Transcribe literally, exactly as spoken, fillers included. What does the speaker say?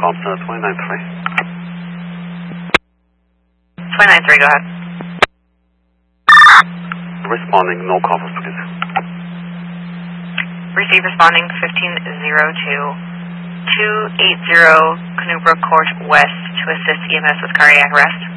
Compton, twenty-nine three. twenty-nine three, go ahead. Responding, no conference, please. Receive responding fifteen zero two, two eighty Canoe Brook Court West to assist E M S with cardiac arrest.